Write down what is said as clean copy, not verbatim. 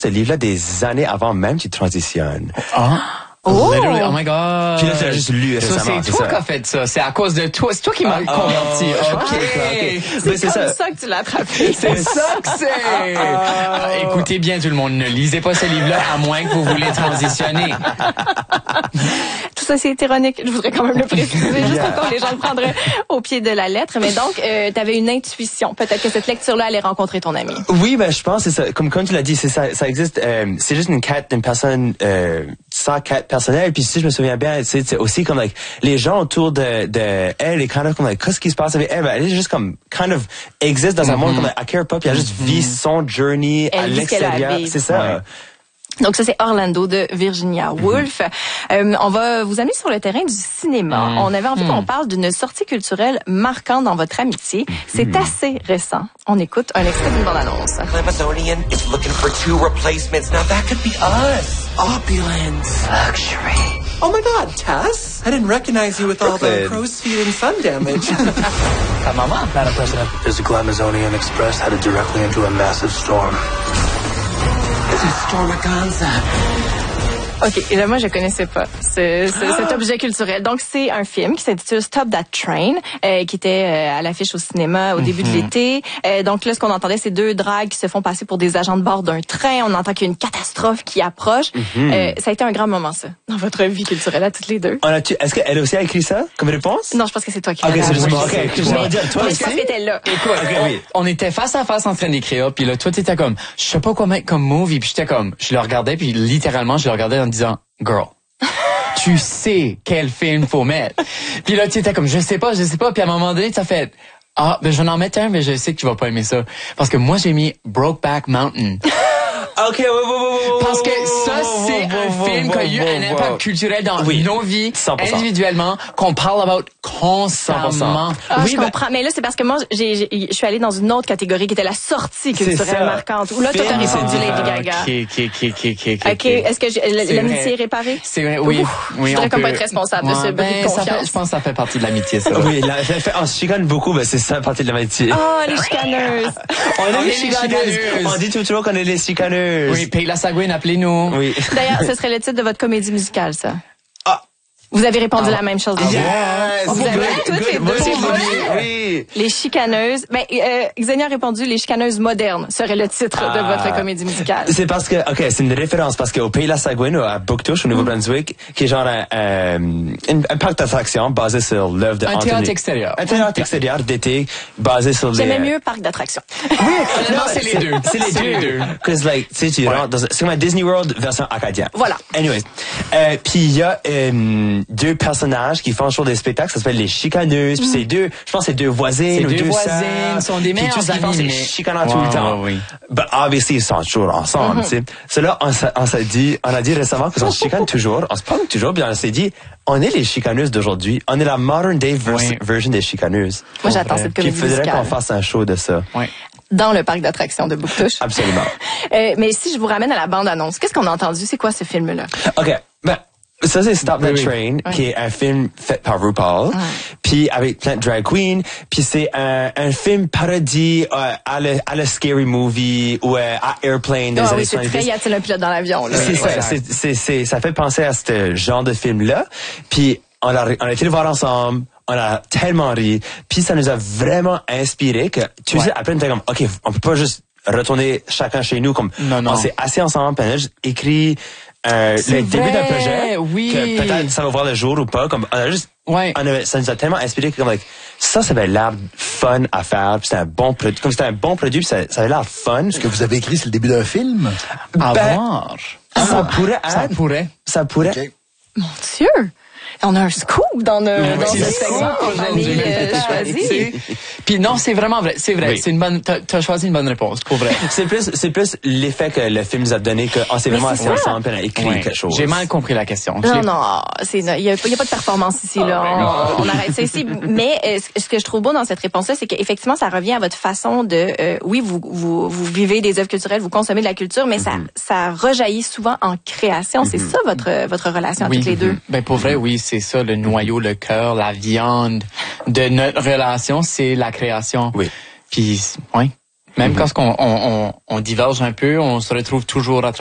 ce livre-là des années avant même qu'il transitionne. Ah. Oh! Literally, oh my God. Puis là, tu l'as juste lu Ça, récemment. c'est toi qui as fait ça. C'est à cause de toi. C'est toi qui m'as converti. OK. C'est comme ça que tu l'as attrapé. C'est ça que c'est. Écoutez bien, tout le monde, ne lisez pas ce livre-là à moins que vous voulez transitionner. Tout ça, c'est ironique. Je voudrais quand même le préciser, juste pour que les gens le prendraient au pied de la lettre. Mais donc, tu avais une intuition. Peut-être que cette lecture-là allait rencontrer ton ami. Oui, ben je pense c'est ça. Comme tu l'as dit, c'est ça existe. C'est juste une quête d'une personne sans quête personnelle. Puis si je me souviens bien, c'est aussi comme like les gens autour de elle et kind of comme like qu'est-ce qui se passe avec elle. Ben, elle est juste comme kind of existe dans un monde comme like, I care pas. Puis elle juste vit son journey à l'extérieur. C'est ça. Ouais. Donc ça, c'est Orlando de Virginia Woolf. On va vous amener sur le terrain du cinéma. On avait envie qu'on parle d'une sortie culturelle marquante dans votre amitié. C'est assez récent. On écoute un extrait d'une bande-annonce. Amazonian is looking for 2 replacements. Now that could be us. Opulence. Luxury. Oh my God, Tess? I didn't recognize you with all the crow's feet and sun damage. Madam President, physical Amazonian Express headed directly into a massive storm. OK, et là, moi, je connaissais pas cet objet culturel. Donc, c'est un film qui s'intitule Stop That Train, qui était à l'affiche au cinéma au début de l'été. Donc là, ce qu'on entendait, c'est 2 dragues qui se font passer pour des agents de bord d'un train. On entend qu'il y a une catastrophe qui approche. Ça a été un grand moment, ça, dans votre vie culturelle à toutes les deux. Est-ce qu'elle aussi a écrit ça comme réponse? Non, je pense que c'est toi qui l'as. OK, c'est juste moi. OK, toi aussi. Parce que t'étais là. Écoute, on était face à face en train d'écrire, puis là, toi, t'étais comme, je sais pas quoi mettre comme movie, puis j'étais comme, je le regardais, puis littéralement, je le regardais en disant, girl, tu sais quel film faut mettre. Puis là, tu étais comme, je sais pas. Puis à un moment donné, tu as fait, ben je vais en mettre un, mais je sais que tu vas pas aimer ça. Parce que moi, j'ai mis Brokeback Mountain. OK, Parce que ça, c'est un film qui a eu un impact culturel dans nos vies, 100%. individuellement, qu'on parle about constamment. Je comprends. Mais là, c'est parce que moi, je suis allée dans une autre catégorie qui était la sortie culturelle marquante. Où là, toi, t'as répondu Lady Gaga. OK. Est-ce que l'amitié est réparée? C'est vrai, oui. Je voudrais comme pas être responsable de ce bris de confiance. Je pense que ça fait partie de l'amitié, ça. Oui, on se chicane beaucoup, ben c'est ça, partie de l'amitié. Oh, les chicaneuses. On est les chicaneuses. On dit toujours qu'on est les chicaneuses. Oui, Paye la Sagouine, appelez-nous. Oui. D'ailleurs, ce serait le titre de votre comédie musicale, ça. Vous avez répondu la même chose. Yes! Vous avez toutes les deux. Oui. Les chicaneuses. Ben, Xenia a répondu les chicaneuses modernes serait le titre de votre comédie musicale. C'est parce que, OK, c'est une référence parce qu'au Pays de la Sagouine, à Bouctouche, au Nouveau-Brunswick, qui est genre un parc d'attractions basé sur l'œuvre de Anthony. Un théâtre extérieur d'été basé sur les... J'aimais mieux parc d'attractions. Oui, non, c'est les deux. C'est les deux. Cause like, tu sais, tu rentres dans c'est comme un Disney World version acadien. Voilà. Anyways. Puis il y a 2 personnages qui font toujours des spectacles, ça s'appelle les chicaneuses, puis c'est 2, je pense c'est 2 voisines ou 2 voisines, sont des meilleurs amis, mais chicanent tout le temps. Oui. But obviously ils sont toujours ensemble, tu sais. Cela on a dit récemment qu'on se chicane toujours, on se parle toujours, puis on s'est dit on est les chicaneuses d'aujourd'hui, on est la modern day version des chicaneuses. Moi j'attends cette comédie musicale. Il faudrait qu'on fasse un show de ça. Oui. Dans le parc d'attractions de Bouctouche. Absolument. Mais si je vous ramène à la bande-annonce, qu'est-ce qu'on a entendu? C'est quoi ce film-là? OK. Ben, ça, c'est Stop That Train, qui est un film fait par RuPaul, puis avec plein de drag queens, puis c'est un film parodie à la Scary Movie ou à Airplane des années 70. C'est très, y a-t-il un pilote dans l'avion, là? C'est ça, ça fait penser à ce genre de film-là, puis on a été le voir ensemble, on a tellement ri, puis ça nous a vraiment inspiré que, tu sais, après on était comme, OK, on peut pas juste retourner chacun chez nous, comme, on s'est assis ensemble, puis on a juste écrit le début d'un projet, que peut-être ça va voir le jour ou pas, comme, on a juste, ça nous a tellement inspiré que, comme, like, ça avait l'air fun à faire, puis c'était un bon produit, comme c'était un bon produit, puis ça avait l'air fun. Ce que vous avez écrit, c'est le début d'un film? À voir. Ça pourrait être. Ça pourrait. Okay. Mon Dieu! On a un scoop dans ce segment qu'on a choisi. Puis non, c'est vraiment vrai. C'est vrai. Oui. C'est une bonne. T'as choisi une bonne réponse, pour vrai. C'est plus l'effet que le film nous a donné qu'on s'est vraiment assis ensemble et on a écrit quelque chose. J'ai mal compris la question. Non, il y a pas de performance ici là. On arrête ça ici. Mais ce que je trouve beau dans cette réponse-là, c'est qu'effectivement, ça revient à votre façon de. Oui, vous vivez des œuvres culturelles, vous consommez de la culture, mais ça rejaillit souvent en création. C'est ça votre relation à toutes les deux. Ben pour vrai, oui, c'est ça le noyau, le cœur, la viande de notre relation, c'est la création. Oui. Puis, oui. Même quand on diverge un peu, on se retrouve toujours à